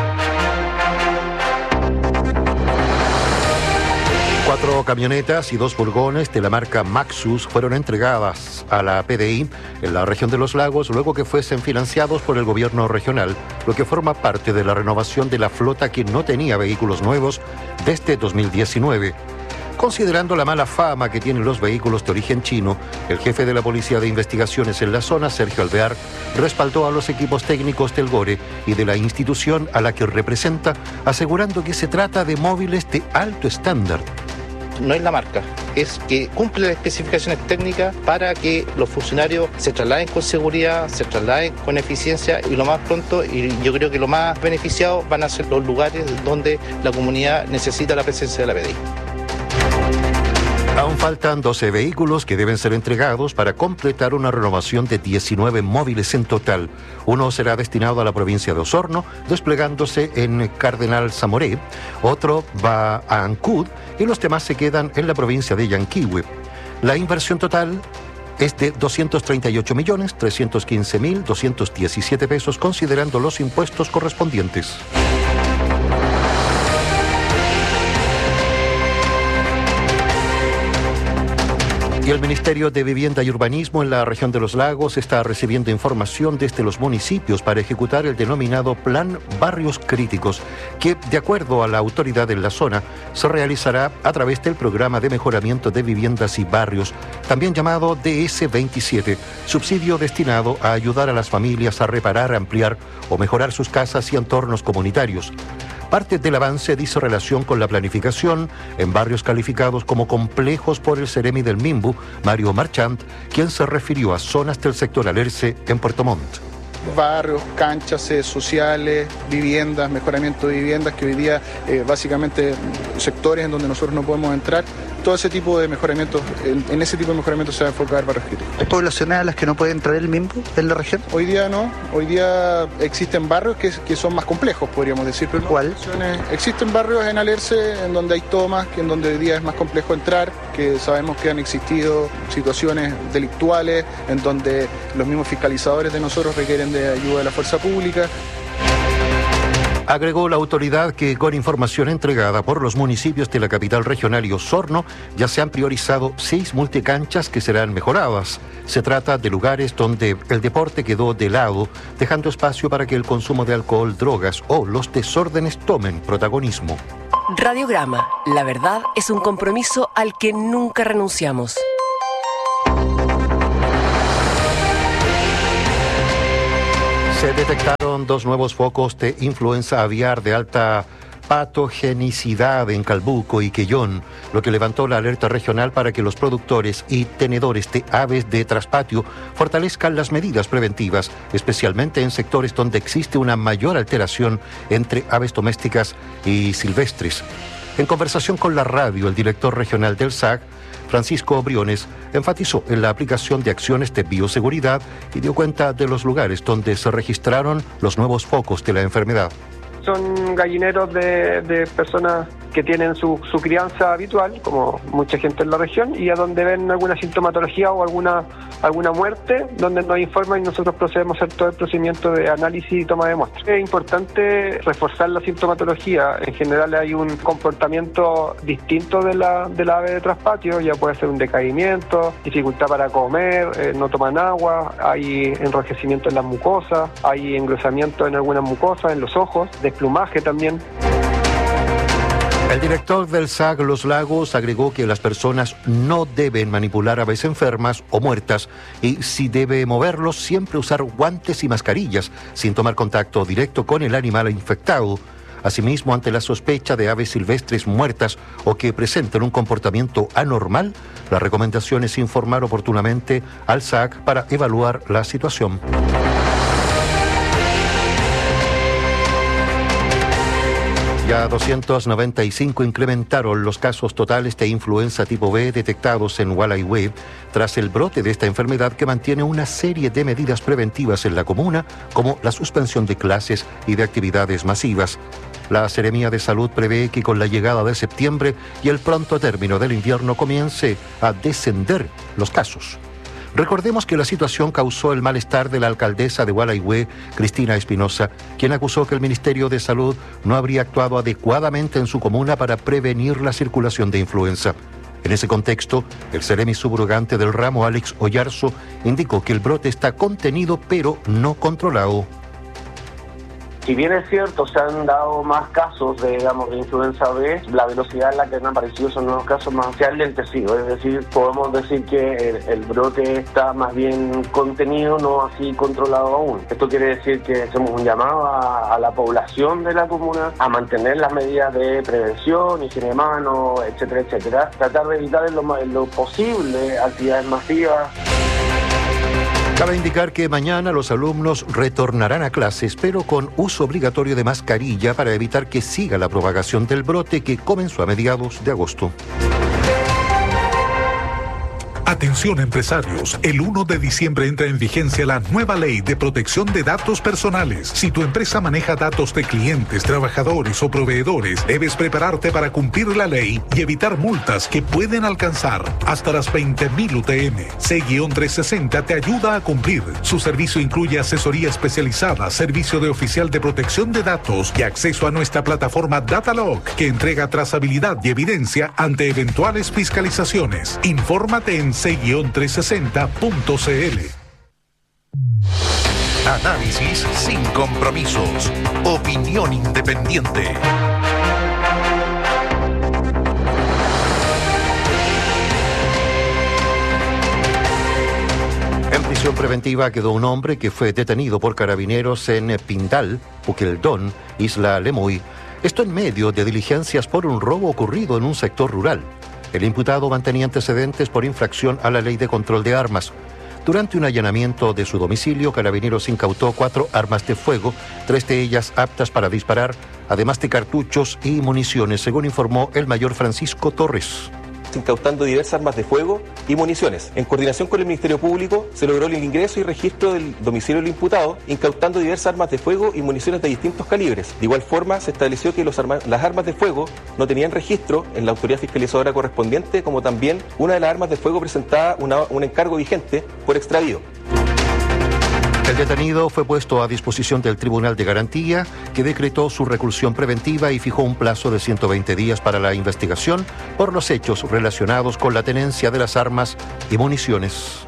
4 camionetas y 2 furgones de la marca Maxus fueron entregadas a la PDI en la región de Los Lagos luego que fuesen financiados por el gobierno regional, lo que forma parte de la renovación de la flota que no tenía vehículos nuevos desde 2019. Considerando la mala fama que tienen los vehículos de origen chino, el jefe de la Policía de Investigaciones en la zona, Sergio Alvear, respaldó a los equipos técnicos del GORE y de la institución a la que representa, asegurando que se trata de móviles de alto estándar. No es la marca, es que cumple las especificaciones técnicas para que los funcionarios se trasladen con seguridad, se trasladen con eficiencia y lo más pronto, y yo creo que lo más beneficiados van a ser los lugares donde la comunidad necesita la presencia de la PDI. Aún faltan 12 vehículos que deben ser entregados para completar una renovación de 19 móviles en total. Uno será destinado a la provincia de Osorno, desplegándose en Cardenal Zamoré. Otro va a Ancud y los demás se quedan en la provincia de Yanquihue. La inversión total es de 238.315.217 pesos, considerando los impuestos correspondientes. Y el Ministerio de Vivienda y Urbanismo en la región de Los Lagos está recibiendo información desde los municipios para ejecutar el denominado Plan Barrios Críticos, que, de acuerdo a la autoridad en la zona, se realizará a través del Programa de Mejoramiento de Viviendas y Barrios, también llamado DS27, subsidio destinado a ayudar a las familias a reparar, ampliar o mejorar sus casas y entornos comunitarios. Parte del avance dice relación con la planificación en barrios calificados como complejos por el Ceremi del Mimbu, Mario Marchant, quien se refirió a zonas del sector Alerce en Puerto Montt. barrios, canchas sociales, viviendas, mejoramiento de viviendas, que hoy día básicamente sectores en donde nosotros no podemos entrar. Todo ese tipo de mejoramientos, en ese tipo de mejoramientos se va a enfocar barrios críticos. ¿Hay poblaciones a las que no puede entrar el MIMBU en la región? Hoy día no, hoy día existen barrios que son más complejos, podríamos decir. Pero ¿cuál? Existen barrios en Alerce en donde hay tomas, en donde hoy día es más complejo entrar, que sabemos que han existido situaciones delictuales, en donde los mismos fiscalizadores de nosotros requieren de ayuda de la fuerza pública. Agregó la autoridad que con información entregada por los municipios de la capital regional y Osorno ya se han priorizado 6 multicanchas que serán mejoradas. Se trata de lugares donde el deporte quedó de lado, dejando espacio para que el consumo de alcohol, drogas o los desórdenes tomen protagonismo. Radiograma. La verdad es un compromiso al que nunca renunciamos. Se detectaron 2 nuevos focos de influenza aviar de alta patogenicidad en Calbuco y Quellón, lo que levantó la alerta regional para que los productores y tenedores de aves de traspatio fortalezcan las medidas preventivas, especialmente en sectores donde existe una mayor alteración entre aves domésticas y silvestres. En conversación con la radio, el director regional del SAC, Francisco Briones, enfatizó en la aplicación de acciones de bioseguridad y dio cuenta de los lugares donde se registraron los nuevos focos de la enfermedad. Son gallineros de personas que tienen su crianza habitual, como mucha gente en la región, y a donde ven alguna sintomatología o alguna muerte, donde nos informan y nosotros procedemos a hacer todo el procedimiento de análisis y toma de muestras. Es importante reforzar la sintomatología. En general hay un comportamiento distinto de la ave de traspatio, ya puede ser un decaimiento, dificultad para comer, no toman agua, hay enrojecimiento en las mucosas, hay engrosamiento en algunas mucosas, en los ojos, desplumaje también. El director del SAC Los Lagos agregó que las personas no deben manipular aves enfermas o muertas y si debe moverlos siempre usar guantes y mascarillas sin tomar contacto directo con el animal infectado. Asimismo, ante la sospecha de aves silvestres muertas o que presenten un comportamiento anormal, la recomendación es informar oportunamente al SAC para evaluar la situación. Ya 295 incrementaron los casos totales de influenza tipo B detectados en Gualeguay tras el brote de esta enfermedad que mantiene una serie de medidas preventivas en la comuna, como la suspensión de clases y de actividades masivas. La Seremía de Salud prevé que con la llegada de septiembre y el pronto término del invierno comience a descender los casos. Recordemos que la situación causó el malestar de la alcaldesa de Gualeguay, Cristina Espinosa, quien acusó que el Ministerio de Salud no habría actuado adecuadamente en su comuna para prevenir la circulación de influenza. En ese contexto, el seremi subrogante del ramo, Alex Oyarzo, indicó que el brote está contenido pero no controlado. Si bien es cierto, se han dado más casos de influenza B, la velocidad en la que han aparecido esos nuevos casos se ha enlentecido. Es decir, podemos decir que el brote está más bien contenido, no así controlado aún. Esto quiere decir que hacemos un llamado a la población de la comuna a mantener las medidas de prevención, higiene de manos, etcétera, etcétera. Tratar de evitar en lo posible actividades masivas. Cabe indicar que mañana los alumnos retornarán a clases, pero con uso obligatorio de mascarilla para evitar que siga la propagación del brote que comenzó a mediados de agosto. Atención empresarios, el 1 de diciembre entra en vigencia la nueva ley de protección de datos personales. Si tu empresa maneja datos de clientes, trabajadores o proveedores, debes prepararte para cumplir la ley y evitar multas que pueden alcanzar hasta las 20.000 UTM. C-360 te ayuda a cumplir. Su servicio incluye asesoría especializada, servicio de oficial de protección de datos y acceso a nuestra plataforma Datalog, que entrega trazabilidad y evidencia ante eventuales fiscalizaciones. Infórmate en c-360.cl. Análisis sin compromisos. Opinión independiente. En prisión preventiva quedó un hombre que fue detenido por carabineros en Pindal, Puqueldón, Isla Lemoy. Esto en medio de diligencias por un robo ocurrido en un sector rural. El imputado mantenía antecedentes por infracción a la ley de control de armas. Durante un allanamiento de su domicilio, Carabineros incautó 4 armas de fuego, 3 de ellas aptas para disparar, además de cartuchos y municiones, según informó el mayor Francisco Torres. Incautando diversas armas de fuego y municiones. En coordinación con el Ministerio Público, se logró el ingreso y registro del domicilio del imputado, incautando diversas armas de fuego y municiones de distintos calibres. De igual forma, se estableció que las armas de fuego no tenían registro en la autoridad fiscalizadora correspondiente, como también una de las armas de fuego presentaba un encargo vigente por extravío. El detenido fue puesto a disposición del Tribunal de Garantía, que decretó su reclusión preventiva y fijó un plazo de 120 días para la investigación por los hechos relacionados con la tenencia de las armas y municiones.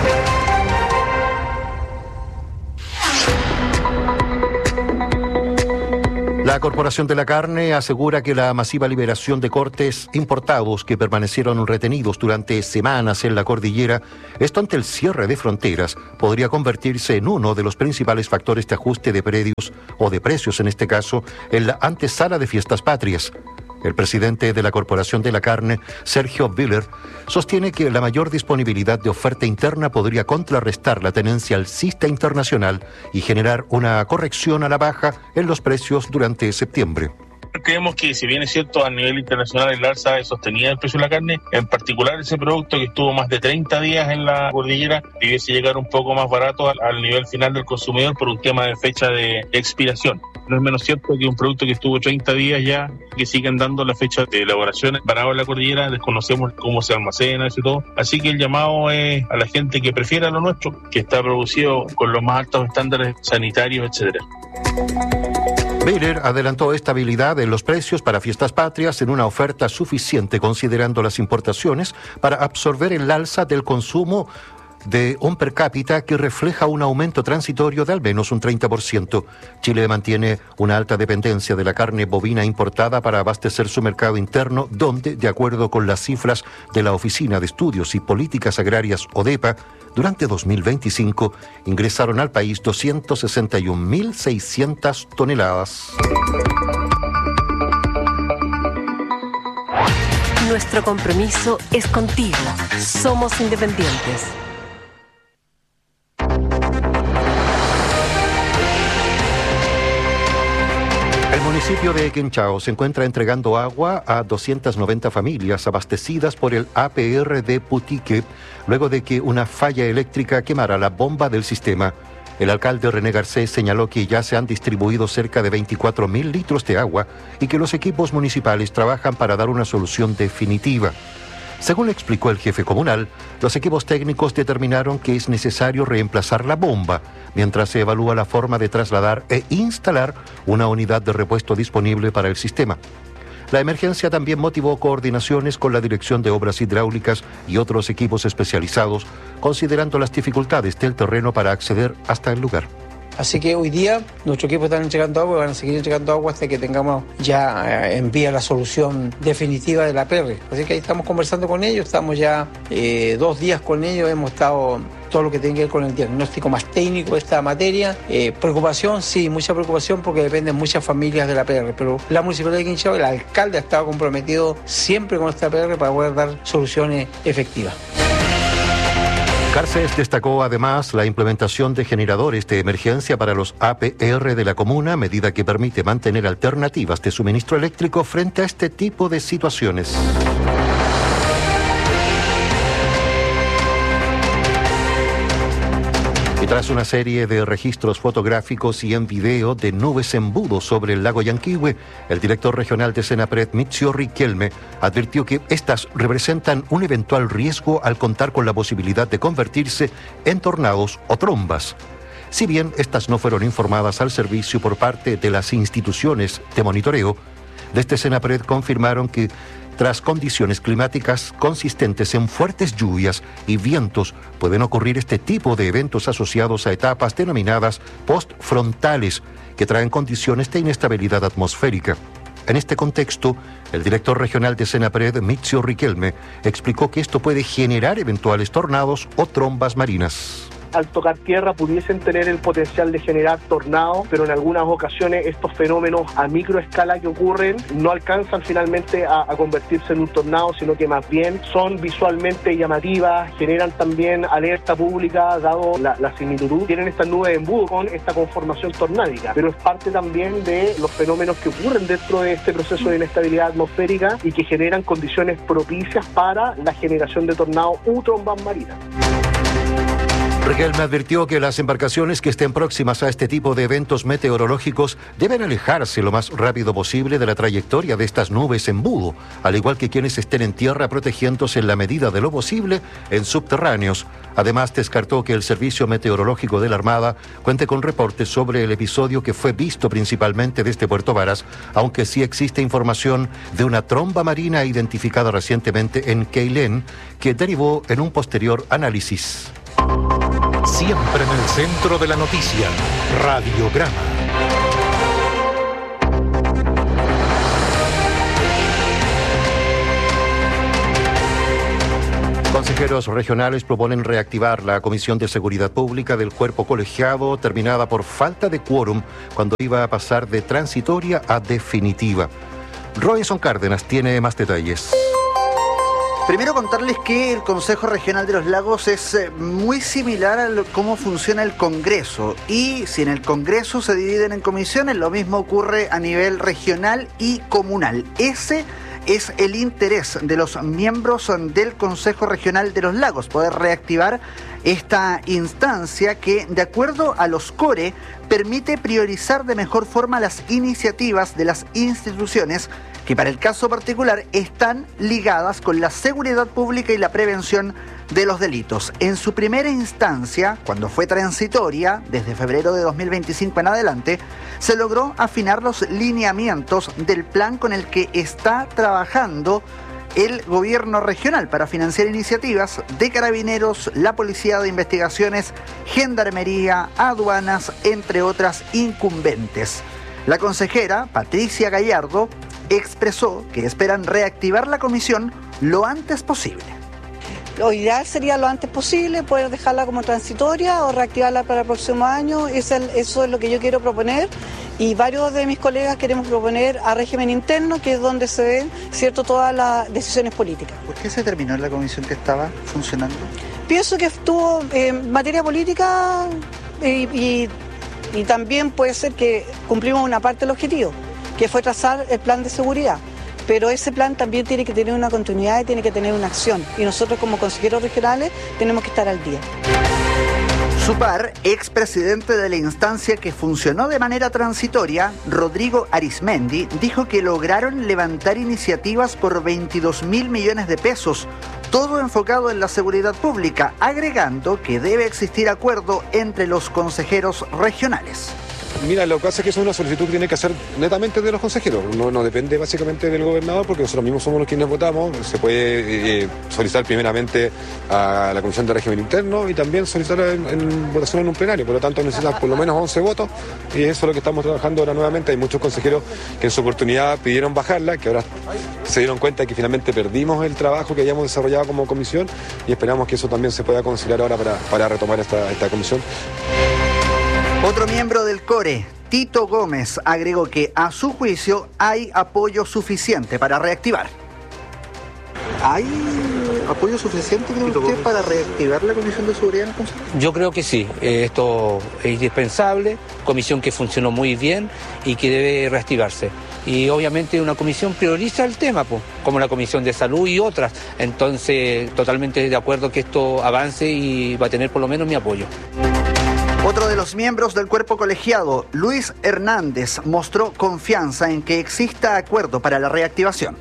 La Corporación de la Carne asegura que la masiva liberación de cortes importados que permanecieron retenidos durante semanas en la cordillera, esto ante el cierre de fronteras, podría convertirse en uno de los principales factores de ajuste de predios, o de precios en este caso, en la antesala de Fiestas Patrias. El presidente de la Corporación de la Carne, Sergio Viller, sostiene que la mayor disponibilidad de oferta interna podría contrarrestar la tenencia alcista internacional y generar una corrección a la baja en los precios durante septiembre. Creemos que, si bien es cierto, a nivel internacional el alza es sostenida del precio de la carne, en particular ese producto que estuvo más de 30 días en la cordillera debiese llegar un poco más barato al nivel final del consumidor por un tema de fecha de expiración. No es menos cierto que un producto que estuvo 30 días ya, que siguen dando la fecha de elaboración parado en la cordillera, desconocemos cómo se almacena y todo. Así que el llamado es a la gente que prefiera lo nuestro, que está producido con los más altos estándares sanitarios, etcétera. Miller adelantó estabilidad en los precios para Fiestas Patrias en una oferta suficiente considerando las importaciones para absorber el alza del consumo de un per cápita que refleja un aumento transitorio de al menos un 30%. Chile mantiene una alta dependencia de la carne bovina importada para abastecer su mercado interno, donde, de acuerdo con las cifras de la Oficina de Estudios y Políticas Agrarias, ODEPA, durante 2025 ingresaron al país 261.600 toneladas. Nuestro compromiso es contigo. Somos independientes. El municipio de Quinchao se encuentra entregando agua a 290 familias abastecidas por el APR de Putique, luego de que una falla eléctrica quemara la bomba del sistema. El alcalde René Garcés señaló que ya se han distribuido cerca de 24.000 litros de agua y que los equipos municipales trabajan para dar una solución definitiva. Según explicó el jefe comunal, los equipos técnicos determinaron que es necesario reemplazar la bomba, mientras se evalúa la forma de trasladar e instalar una unidad de repuesto disponible para el sistema. La emergencia también motivó coordinaciones con la Dirección de Obras Hidráulicas y otros equipos especializados, considerando las dificultades del terreno para acceder hasta el lugar. Así que hoy día nuestro equipo está entregando agua y van a seguir entregando agua hasta que tengamos ya en vía la solución definitiva de la APR. Así que ahí estamos conversando con ellos, estamos ya 2 días con ellos, hemos estado todo lo que tiene que ver con el diagnóstico más técnico de esta materia. Preocupación, sí, mucha preocupación porque dependen muchas familias de la APR, pero la Municipalidad de Quinchao, el alcalde ha estado comprometido siempre con esta APR para poder dar soluciones efectivas. Garcés destacó además la implementación de generadores de emergencia para los APR de la comuna, medida que permite mantener alternativas de suministro eléctrico frente a este tipo de situaciones. Y tras una serie de registros fotográficos y en video de nubes embudo sobre el lago Yanquihue, el director regional de Senapred, Mizio Riquelme, advirtió que estas representan un eventual riesgo al contar con la posibilidad de convertirse en tornados o trombas. Si bien estas no fueron informadas al servicio por parte de las instituciones de monitoreo, desde Senapred confirmaron que tras condiciones climáticas consistentes en fuertes lluvias y vientos, pueden ocurrir este tipo de eventos asociados a etapas denominadas postfrontales, que traen condiciones de inestabilidad atmosférica. En este contexto, el director regional de Senapred, Mizio Riquelme, explicó que esto puede generar eventuales tornados o trombas marinas. al tocar tierra pudiesen tener el potencial de generar tornados, pero en algunas ocasiones estos fenómenos a microescala que ocurren no alcanzan finalmente a convertirse en un tornado, sino que más bien son visualmente llamativas, generan también alerta pública, dado la similitud, tienen estas nubes de embudo con esta conformación tornádica, pero es parte también de los fenómenos que ocurren dentro de este proceso de inestabilidad atmosférica y que generan condiciones propicias para la generación de tornados u trombas marinas. Riquelme advirtió que las embarcaciones que estén próximas a este tipo de eventos meteorológicos deben alejarse lo más rápido posible de la trayectoria de estas nubes embudo, al igual que quienes estén en tierra protegiéndose en la medida de lo posible en subterráneos. Además, descartó que el Servicio Meteorológico de la Armada cuente con reportes sobre el episodio que fue visto principalmente desde Puerto Varas, aunque sí existe información de una tromba marina identificada recientemente en Queilén, que derivó en un posterior análisis. Siempre en el centro de la noticia, Radiograma. Consejeros regionales proponen reactivar la Comisión de Seguridad Pública del Cuerpo Colegiado, terminada por falta de quórum cuando iba a pasar de transitoria a definitiva. Robinson Cárdenas tiene más detalles. Primero contarles que el Consejo Regional de los Lagos es muy similar a cómo funciona el Congreso, y si en el Congreso se dividen en comisiones, lo mismo ocurre a nivel regional y comunal. Ese es el interés de los miembros del Consejo Regional de los Lagos, poder reactivar esta instancia que, de acuerdo a los CORE, permite priorizar de mejor forma las iniciativas de las instituciones que para el caso particular están ligadas con la seguridad pública y la prevención de los delitos. En su primera instancia, cuando fue transitoria, desde febrero de 2025 en adelante, se logró afinar los lineamientos del plan con el que está trabajando el gobierno regional para financiar iniciativas de Carabineros, la Policía de Investigaciones, Gendarmería, aduanas, entre otras incumbentes. La consejera Patricia Gallardo expresó que esperan reactivar la comisión lo antes posible. Lo ideal sería lo antes posible, poder dejarla como transitoria o reactivarla para el próximo año. Eso es lo que yo quiero proponer, y varios de mis colegas queremos proponer a régimen interno, que es donde se ven, ¿cierto?, todas las decisiones políticas. ¿Por qué se terminó en la comisión que estaba funcionando? Pienso que estuvo en materia política y también puede ser que cumplimos una parte del objetivo, que fue trazar el plan de seguridad. Pero ese plan también tiene que tener una continuidad y tiene que tener una acción. Y nosotros como consejeros regionales tenemos que estar al día. Su par, expresidente de la instancia que funcionó de manera transitoria, Rodrigo Arismendi, dijo que lograron levantar iniciativas por 22.000 millones de pesos, todo enfocado en la seguridad pública, agregando que debe existir acuerdo entre los consejeros regionales. Mira, lo que pasa es que es una solicitud que tiene que hacer netamente de los consejeros, no depende básicamente del gobernador, porque nosotros mismos somos los quienes votamos. Se puede solicitar primeramente a la Comisión de Régimen Interno y también solicitar en votación en un plenario, por lo tanto necesitan por lo menos 11 votos, y eso es lo que estamos trabajando ahora nuevamente. Hay muchos consejeros que en su oportunidad pidieron bajarla, que ahora se dieron cuenta de que finalmente perdimos el trabajo que habíamos desarrollado como comisión, y esperamos que eso también se pueda considerar ahora para retomar esta comisión. Otro miembro del CORE, Tito Gómez, agregó que a su juicio hay apoyo suficiente para reactivar. ¿Hay apoyo suficiente, cree usted, para reactivar la Comisión de Seguridad en el Consejo? Yo creo que sí, esto es indispensable, comisión que funcionó muy bien y que debe reactivarse. Y obviamente una comisión prioriza el tema, como la Comisión de Salud y otras. Entonces, totalmente de acuerdo que esto avance y va a tener por lo menos mi apoyo. Otro de los miembros del cuerpo colegiado, Luis Hernández, mostró confianza en que exista acuerdo para la reactivación.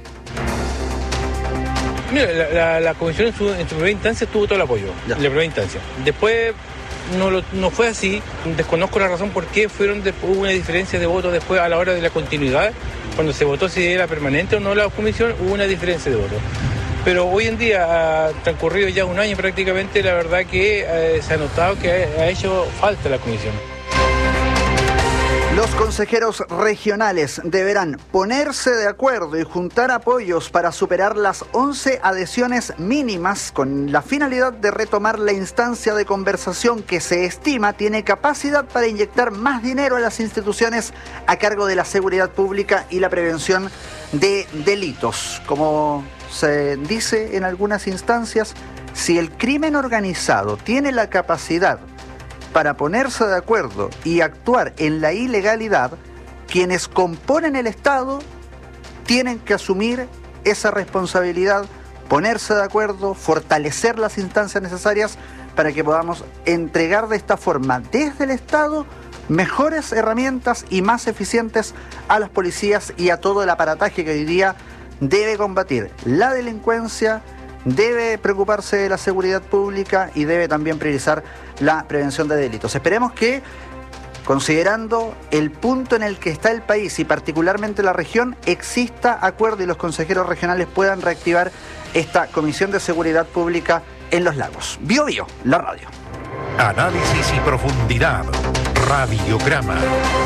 Mira, la comisión en su primera instancia tuvo todo el apoyo, en la primera instancia. Después no fue así, desconozco la razón por qué hubo una diferencia de votos después a la hora de la continuidad. Cuando se votó si era permanente o no la comisión, hubo una diferencia de votos. Pero hoy en día, ha transcurrido ya un año prácticamente, la verdad que se ha notado que ha hecho falta la comisión. Los consejeros regionales deberán ponerse de acuerdo y juntar apoyos para superar las 11 adhesiones mínimas con la finalidad de retomar la instancia de conversación que se estima tiene capacidad para inyectar más dinero a las instituciones a cargo de la seguridad pública y la prevención de delitos. Como se dice en algunas instancias, si el crimen organizado tiene la capacidad para ponerse de acuerdo y actuar en la ilegalidad, quienes componen el Estado tienen que asumir esa responsabilidad, ponerse de acuerdo, fortalecer las instancias necesarias para que podamos entregar de esta forma desde el Estado mejores herramientas y más eficientes a las policías y a todo el aparataje que hoy día debe combatir la delincuencia, debe preocuparse de la seguridad pública y debe también priorizar la prevención de delitos. Esperemos que, considerando el punto en el que está el país y particularmente la región, exista acuerdo y los consejeros regionales puedan reactivar esta Comisión de Seguridad Pública en Los Lagos. Bio Bio, la radio. Análisis y profundidad. Radiograma.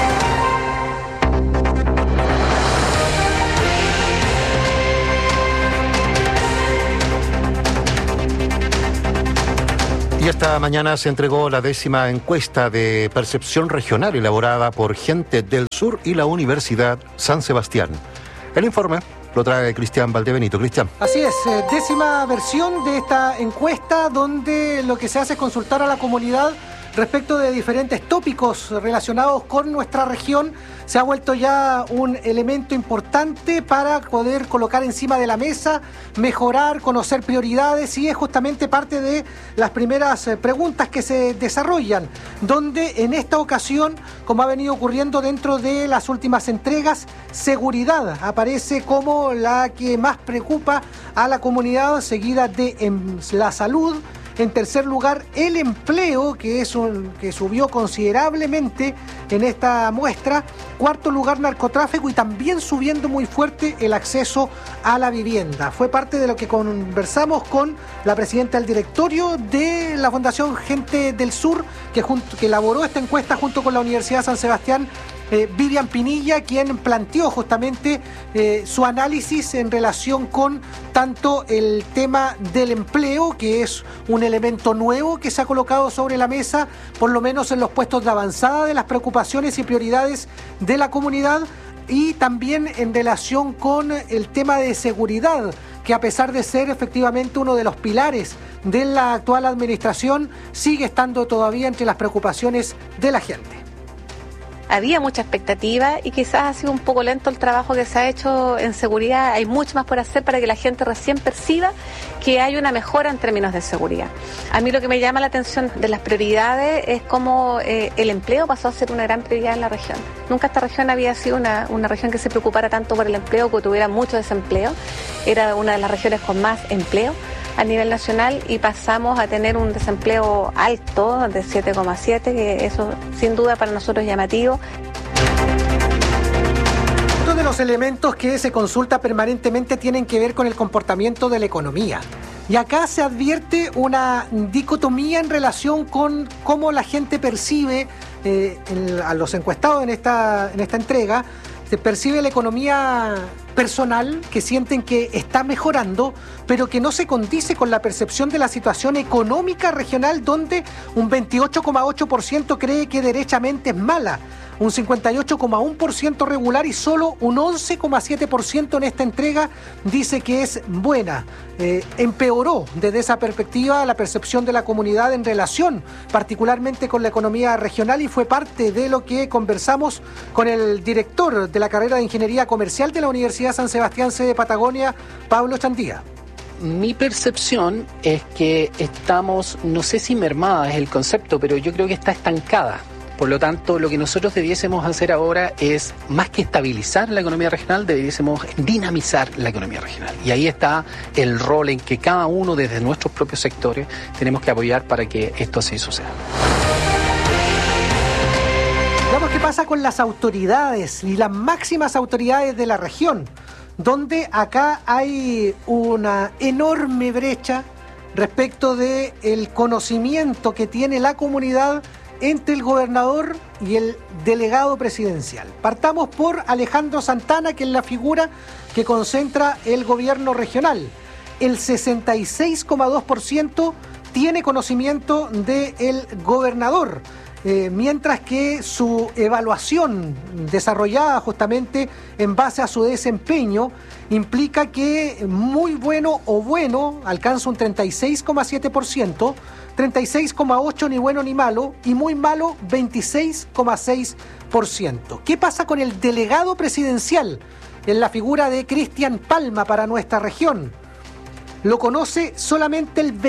Y esta mañana se entregó la 10ª encuesta de percepción regional elaborada por Gente del Sur y la Universidad San Sebastián. El informe lo trae Cristian Valdebenito. Cristian. Así es, 10ª versión de esta encuesta donde lo que se hace es consultar a la comunidad respecto de diferentes tópicos relacionados con nuestra región. Se ha vuelto ya un elemento importante para poder colocar encima de la mesa, mejorar, conocer prioridades, y es justamente parte de las primeras preguntas que se desarrollan, donde en esta ocasión, como ha venido ocurriendo dentro de las últimas entregas, seguridad aparece como la que más preocupa a la comunidad, seguida de la salud. En tercer lugar, el empleo, que subió considerablemente en esta muestra. Cuarto lugar, narcotráfico, y también subiendo muy fuerte el acceso a la vivienda. Fue parte de lo que conversamos con la presidenta del directorio de la Fundación Gente del Sur, que elaboró esta encuesta junto con la Universidad San Sebastián, Vivian Pinilla, quien planteó justamente su análisis en relación con tanto el tema del empleo, que es un elemento nuevo que se ha colocado sobre la mesa, por lo menos en los puestos de avanzada de las preocupaciones y prioridades de la comunidad, y también en relación con el tema de seguridad, que a pesar de ser efectivamente uno de los pilares de la actual administración, sigue estando todavía entre las preocupaciones de la gente. Había mucha expectativa y quizás ha sido un poco lento el trabajo que se ha hecho en seguridad. Hay mucho más por hacer para que la gente recién perciba que hay una mejora en términos de seguridad. A mí lo que me llama la atención de las prioridades es cómo el empleo pasó a ser una gran prioridad en la región. Nunca esta región había sido una región que se preocupara tanto por el empleo, que tuviera mucho desempleo. Era una de las regiones con más empleo a nivel nacional, y pasamos a tener un desempleo alto de 7,7, que eso sin duda para nosotros es llamativo. Uno de los elementos que se consulta permanentemente tienen que ver con el comportamiento de la economía. Y acá se advierte una dicotomía en relación con cómo la gente percibe a los encuestados en esta entrega. Se percibe la economía personal, que sienten que está mejorando, pero que no se condice con la percepción de la situación económica regional, donde un 28,8% cree que derechamente es mala, un 58,1% regular y solo un 11,7% en esta entrega dice que es buena. Empeoró desde esa perspectiva la percepción de la comunidad en relación particularmente con la economía regional, y fue parte de lo que conversamos con el director de la carrera de Ingeniería Comercial de la Universidad San Sebastián, sede Patagonia, Pablo Chandía. Mi percepción es que estamos, no sé si mermada es el concepto, pero yo creo que está estancada. Por lo tanto, lo que nosotros debiésemos hacer ahora es, más que estabilizar la economía regional, debiésemos dinamizar la economía regional. Y ahí está el rol en que cada uno, desde nuestros propios sectores, tenemos que apoyar para que esto así suceda. Veamos qué pasa con las autoridades y las máximas autoridades de la región, donde acá hay una enorme brecha respecto del conocimiento que tiene la comunidad entre el gobernador y el delegado presidencial. Partamos por Alejandro Santana, que es la figura que concentra el gobierno regional. El 66,2% tiene conocimiento del gobernador, mientras que su evaluación desarrollada justamente en base a su desempeño implica que muy bueno o bueno alcanza un 36,7%, 36,8% ni bueno ni malo, y muy malo 26,6%. ¿Qué pasa con el delegado presidencial en la figura de Cristian Palma para nuestra región? Lo conoce solamente el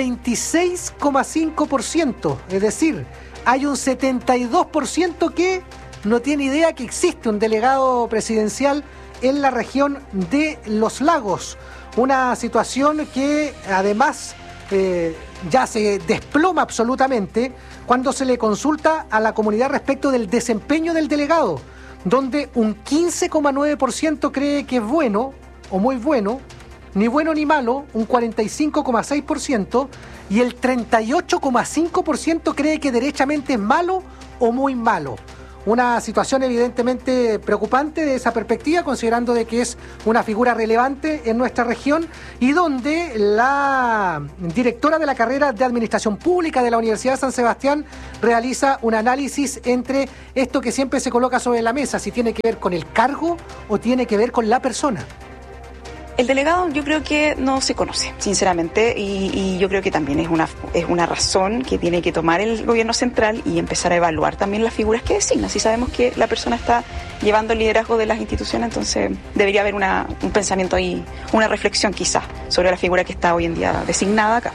26,5%, es decir, hay un 72% que no tiene idea que existe un delegado presidencial en la región de Los Lagos. Una situación que además ya se desploma absolutamente cuando se le consulta a la comunidad respecto del desempeño del delegado, donde un 15,9% cree que es bueno o muy bueno, ni bueno ni malo, un 45,6%, y el 38,5% cree que derechamente es malo o muy malo. Una situación evidentemente preocupante de esa perspectiva, considerando de que es una figura relevante en nuestra región y donde la directora de la carrera de Administración Pública de la Universidad de San Sebastián realiza un análisis entre esto que siempre se coloca sobre la mesa, si tiene que ver con el cargo o tiene que ver con la persona. El delegado yo creo que no se conoce, sinceramente, y yo creo que también es una razón que tiene que tomar el gobierno central y empezar a evaluar también las figuras que designa. Si sabemos que la persona está llevando el liderazgo de las instituciones, entonces debería haber un pensamiento ahí, una reflexión quizás sobre la figura que está hoy en día designada acá.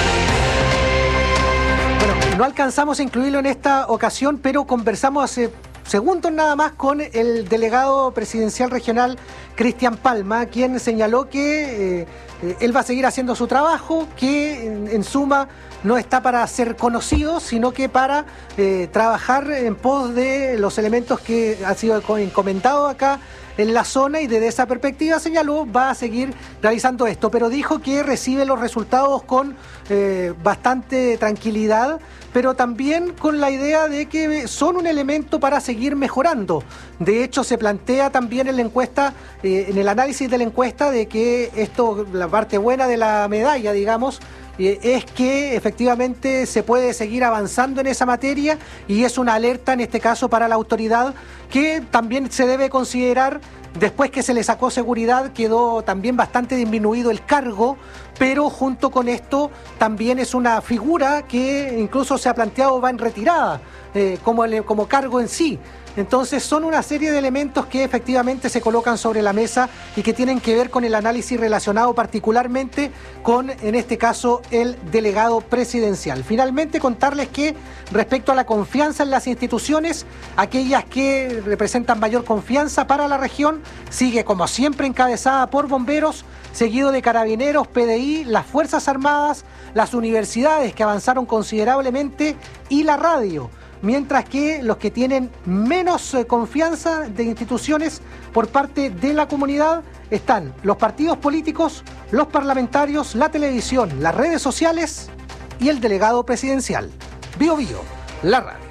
Bueno, no alcanzamos a incluirlo en esta ocasión, pero conversamos hace segundos nada más con el delegado presidencial regional Cristian Palma, quien señaló que él va a seguir haciendo su trabajo, que en suma no está para ser conocido, sino que para trabajar en pos de los elementos que han sido comentados acá en la zona, y desde esa perspectiva señaló va a seguir realizando esto, pero dijo que recibe los resultados con bastante tranquilidad, pero también con la idea de que son un elemento para seguir mejorando. De hecho, se plantea también en la encuesta, en el análisis de la encuesta, de que esto, la parte buena de la medalla, digamos, es que efectivamente se puede seguir avanzando en esa materia, y es una alerta en este caso para la autoridad, que también se debe considerar. Después que se le sacó seguridad, quedó también bastante disminuido el cargo, pero junto con esto también es una figura que incluso se ha planteado va en retirada como cargo en sí. Entonces son una serie de elementos que efectivamente se colocan sobre la mesa y que tienen que ver con el análisis relacionado particularmente con, en este caso, el delegado presidencial. Finalmente, contarles que respecto a la confianza en las instituciones, aquellas que representan mayor confianza para la región, sigue como siempre encabezada por Bomberos, seguido de Carabineros, PDI, las Fuerzas Armadas, las universidades que avanzaron considerablemente y la radio. Mientras que los que tienen menos confianza de instituciones por parte de la comunidad están los partidos políticos, los parlamentarios, la televisión, las redes sociales y el delegado presidencial. Bío Bío, la radio.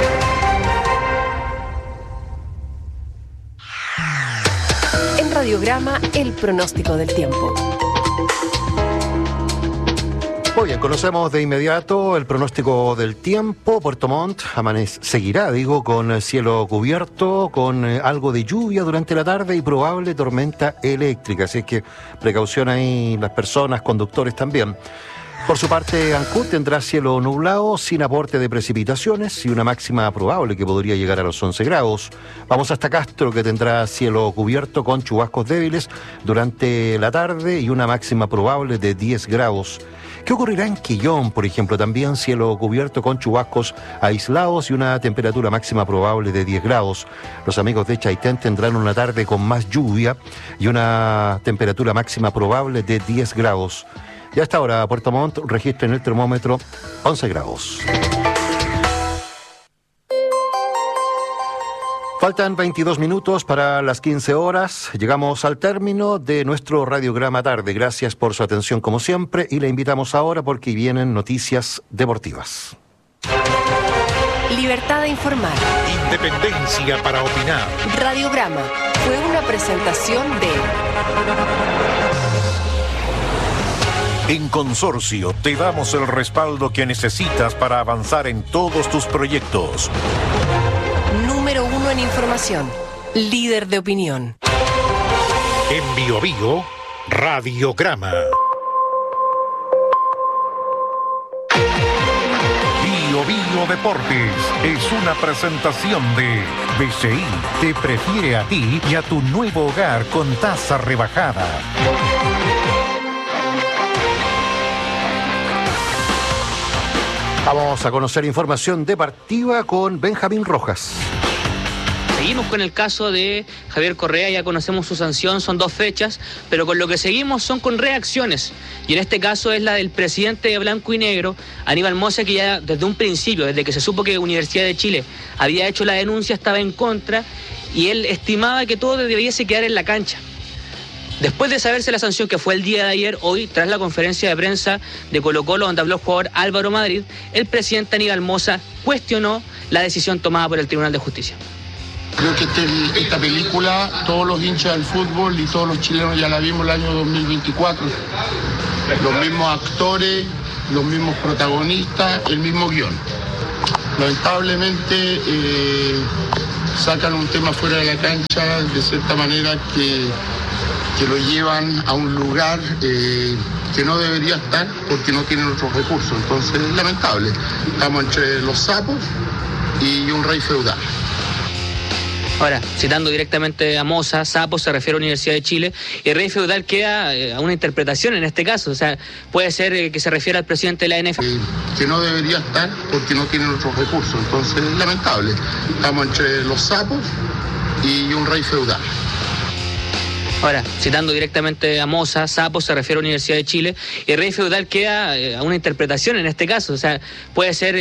En Radiograma, el pronóstico del tiempo. Muy bien, conocemos de inmediato el pronóstico del tiempo. Puerto Montt seguirá, con cielo cubierto, con algo de lluvia durante la tarde y probable tormenta eléctrica. Así que precaución ahí las personas, conductores también. Por su parte, Ancud tendrá cielo nublado, sin aporte de precipitaciones y una máxima probable que podría llegar a los 11 grados. Vamos hasta Castro, que tendrá cielo cubierto con chubascos débiles durante la tarde y una máxima probable de 10 grados. ¿Qué ocurrirá en Quillón, por ejemplo? También cielo cubierto con chubascos aislados y una temperatura máxima probable de 10 grados. Los amigos de Chaitén tendrán una tarde con más lluvia y una temperatura máxima probable de 10 grados. Y hasta ahora, Puerto Montt registra en el termómetro 11 grados. Faltan 22 minutos para las 15 horas. Llegamos al término de nuestro Radiograma Tarde. Gracias por su atención como siempre y le invitamos ahora porque vienen noticias deportivas. Libertad de informar. Independencia para opinar. Radiograma fue una presentación de... En Consorcio te damos el respaldo que necesitas para avanzar en todos tus proyectos. Número 1 en información. Líder de opinión. En Bio Bio, Radiograma. Bio Bio Deportes es una presentación de BCI. Te prefiere a ti y a tu nuevo hogar con tasa rebajada. Vamos a conocer información deportiva con Benjamín Rojas. Seguimos con el caso de Javier Correa, ya conocemos su sanción, son 2 fechas, pero con lo que seguimos son con reacciones. Y en este caso es la del presidente de Blanco y Negro, Aníbal Mosa, que ya desde un principio, desde que se supo que Universidad de Chile había hecho la denuncia, estaba en contra, y él estimaba que todo debiese quedar en la cancha. Después de saberse la sanción que fue el día de ayer, hoy, tras la conferencia de prensa de Colo-Colo, donde habló el jugador Álvaro Madrid, el presidente Aníbal Mosa cuestionó la decisión tomada por el Tribunal de Justicia. Creo que esta película, todos los hinchas del fútbol y todos los chilenos ya la vimos el año 2024. Los mismos actores, los mismos protagonistas, el mismo guión. Lamentablemente sacan un tema fuera de la cancha de cierta manera que lo llevan a un lugar que no debería estar porque no tienen otros recursos. Entonces es lamentable. Estamos entre los sapos y un rey feudal. Ahora, citando directamente a Mosa, Sapo se refiere a Universidad de Chile, y rey feudal queda a una interpretación en este caso. O sea, puede ser que se refiera al presidente de la ANF. Que no debería estar porque no tienen otros recursos. Entonces es lamentable. Estamos entre los sapos y un rey feudal. Ahora, citando directamente a Mosa, Sapo se refiere a Universidad de Chile, y rey feudal queda a una interpretación en este caso. O sea, puede ser